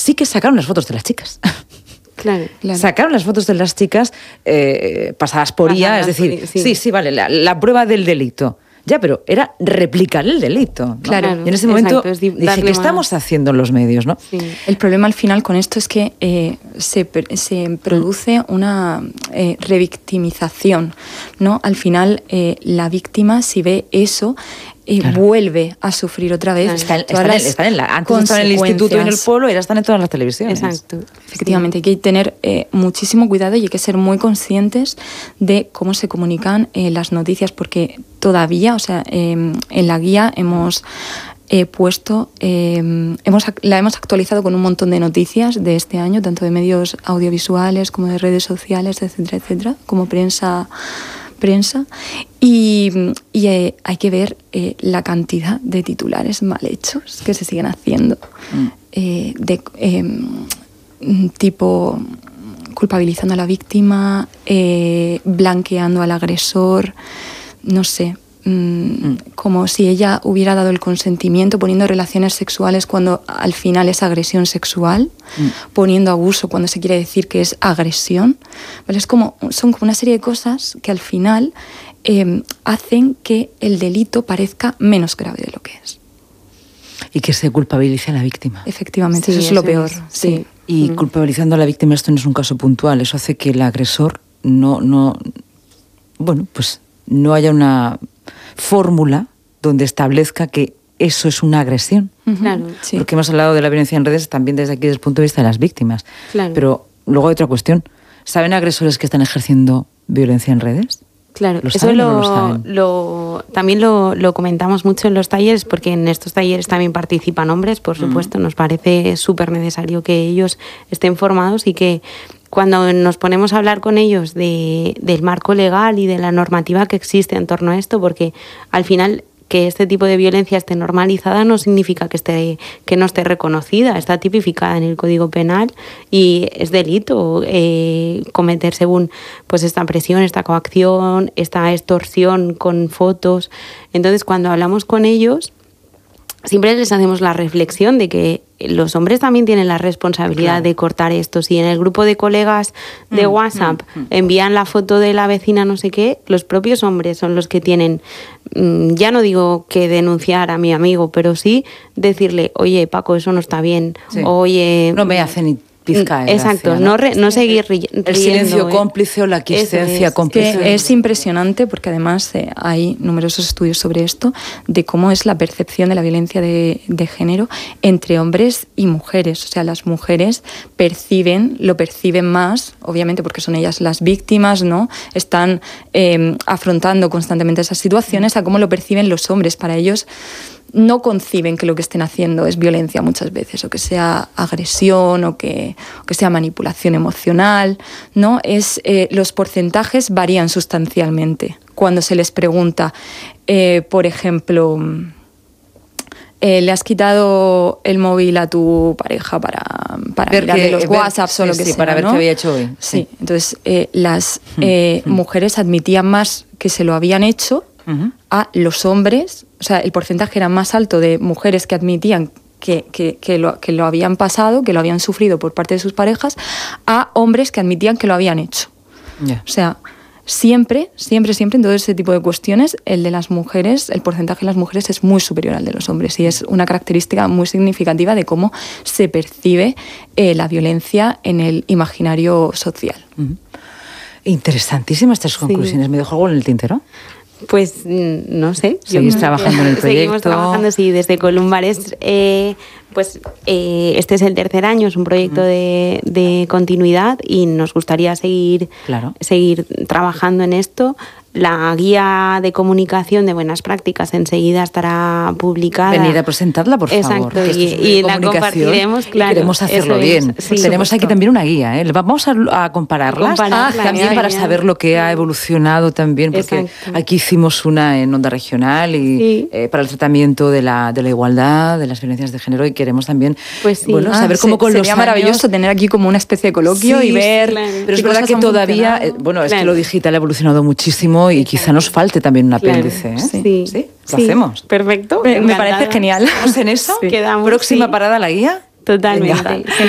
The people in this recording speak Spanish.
sí que sacaron las fotos de las chicas. Claro. Sacaron las fotos de las chicas pasadas por IA, es decir, sí, vale, la prueba del delito. Ya, pero era replicar el delito, ¿no? Claro. Y en ese momento dije, ¿qué estamos haciendo en los medios, no? Sí. El problema al final con esto es que se produce una revictimización, ¿no? Al final, la víctima, si ve eso, vuelve a sufrir otra vez. Antes estaban en el instituto y en el pueblo y ahora están en todas las televisiones. Exacto. Efectivamente, hay que tener muchísimo cuidado y hay que ser muy conscientes de cómo se comunican las noticias, porque todavía, o sea, en la guía hemos puesto, la hemos actualizado con un montón de noticias de este año, tanto de medios audiovisuales como de redes sociales, etcétera, como prensa, y hay que ver la cantidad de titulares mal hechos que se siguen haciendo, tipo culpabilizando a la víctima, blanqueando al agresor, no sé, como si ella hubiera dado el consentimiento, poniendo relaciones sexuales cuando al final es agresión sexual, poniendo abuso cuando se quiere decir que es agresión. ¿Vale? Son como una serie de cosas que al final hacen que el delito parezca menos grave de lo que es. Y que se culpabilice a la víctima. Efectivamente, eso es lo peor. Sí. Y culpabilizando a la víctima, esto no es un caso puntual, eso hace que el agresor no haya una fórmula donde establezca que eso es una agresión. Claro, sí. Porque hemos hablado de la violencia en redes también desde aquí, desde el punto de vista de las víctimas. Claro. Pero luego hay otra cuestión. ¿Saben agresores que están ejerciendo violencia en redes? Claro, ¿Lo eso saben o no lo saben? también lo comentamos mucho en los talleres, porque en estos talleres también participan hombres, por supuesto. Nos parece súper necesario que ellos estén formados y que cuando nos ponemos a hablar con ellos del marco legal y de la normativa que existe en torno a esto, porque al final que este tipo de violencia esté normalizada no significa que no esté reconocida, está tipificada en el Código Penal y es delito cometer según pues esta presión, esta coacción, esta extorsión con fotos. Entonces, cuando hablamos con ellos, siempre les hacemos la reflexión de que los hombres también tienen la responsabilidad de cortar esto. Si en el grupo de colegas de WhatsApp envían la foto de la vecina no sé qué, los propios hombres son los que tienen, ya no digo que denunciar a mi amigo, pero sí decirle, oye, Paco, eso no está bien, oye... No me hace ni pizca de exacto, gracia, no seguir riendo. El silencio cómplice o la aquiescencia cómplice. Que es impresionante porque además hay numerosos estudios sobre esto, de cómo es la percepción de la violencia de género entre hombres y mujeres. O sea, las mujeres lo perciben más, obviamente porque son ellas las víctimas, ¿no? Están afrontando constantemente esas situaciones, a cómo lo perciben los hombres. Para ellos no conciben que lo que estén haciendo es violencia muchas veces, o que sea agresión, o que sea manipulación emocional, ¿no? Los porcentajes varían sustancialmente. Cuando se les pregunta, por ejemplo, le has quitado el móvil a tu pareja para mirarle los WhatsApps o lo que sea, para ver ¿no? qué había hecho hoy. Sí, entonces las mujeres admitían más que se lo habían hecho a los hombres. O sea, el porcentaje era más alto de mujeres que admitían que lo habían pasado, que lo habían sufrido por parte de sus parejas, a hombres que admitían que lo habían hecho. Yeah. O sea, siempre en todo ese tipo de cuestiones, el de las mujeres, el porcentaje de las mujeres es muy superior al de los hombres, y es una característica muy significativa de cómo se percibe la violencia en el imaginario social. Interesantísimas estas conclusiones. ¿Me dejo algo en el tintero? Pues no sé. ¿Seguís trabajando en el proyecto? Seguimos trabajando, sí, desde Columbares. Este es el tercer año, es un proyecto de continuidad y nos gustaría seguir trabajando en esto. La guía de comunicación de buenas prácticas enseguida estará publicada. Venid a presentarla, por favor. Exacto, y la compartiremos, claro. Queremos hacerlo bien. Sí, tenemos aquí también una guía, ¿eh? Vamos a compararlas también para saber lo que ha evolucionado también, porque aquí hicimos una en Onda Regional y para el tratamiento de la igualdad, de las violencias de género, y queremos también saber cómo con los años... Sería maravilloso tener aquí como una especie de coloquio y ver... Pero es verdad que todavía... es que lo digital ha evolucionado muchísimo y quizá nos falte también un apéndice. ¿Eh? ¿Sí? ¿Lo hacemos? Perfecto. Me parece genial. ¿Estamos en eso? Quedamos, ¿Próxima parada la guía? Totalmente.